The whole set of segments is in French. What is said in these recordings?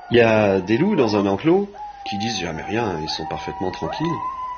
Il y a des loups dans un enclos qui disent jamais rien, ils sont parfaitement tranquilles.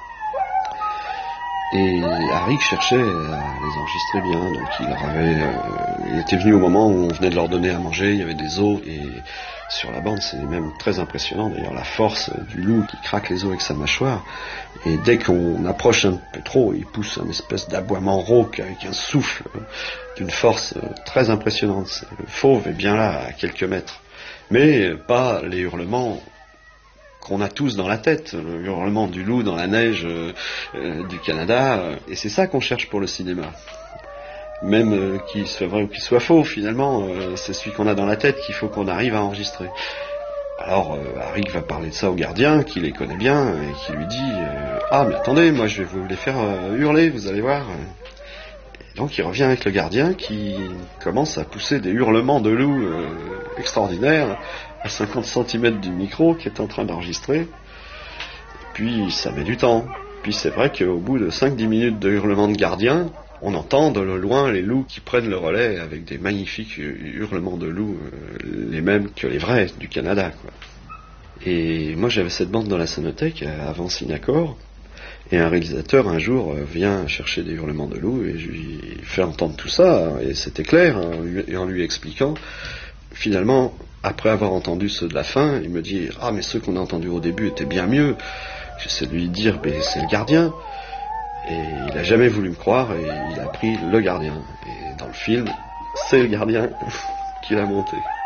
Et Harry cherchait à les enregistrer bien, donc il était venu au moment où on venait de leur donner à manger, il y avait des os, et sur la bande c'est même très impressionnant d'ailleurs la force du loup qui craque les os avec sa mâchoire, et dès qu'on approche un peu trop, il pousse un espèce d'aboiement rauque avec un souffle d'une force très impressionnante. Le fauve est bien là à quelques mètres, mais pas les hurlements qu'on a tous dans la tête, le hurlement du loup dans la neige du Canada, et c'est ça qu'on cherche pour le cinéma. Même qu'il soit vrai ou qu'il soit faux, finalement, c'est celui qu'on a dans la tête qu'il faut qu'on arrive à enregistrer. Alors Harry va parler de ça au gardien, qui les connaît bien, et qui lui dit ah mais attendez, moi je vais vous les faire hurler, vous allez voir. Et donc il revient avec le gardien qui commence à pousser des hurlements de loup extraordinaires, à 50 cm du micro qui est en train d'enregistrer. Et puis ça met du temps. Puis c'est vrai qu'au bout de 5-10 minutes de hurlements de gardien, on entend de loin les loups qui prennent le relais avec des magnifiques hurlements de loups, les mêmes que les vrais du Canada, quoi. Et moi j'avais cette bande dans la Sonothèque avant Cinacor, et un réalisateur un jour vient chercher des hurlements de loups et je lui fais entendre tout ça, et c'était clair, et en lui expliquant. Finalement, après avoir entendu ceux de la fin, il me dit « Ah, mais ceux qu'on a entendus au début étaient bien mieux. » J'essaie de lui dire « C'est le gardien. » Et il n'a jamais voulu me croire et il a pris le gardien. Et dans le film, c'est le gardien qui l'a monté.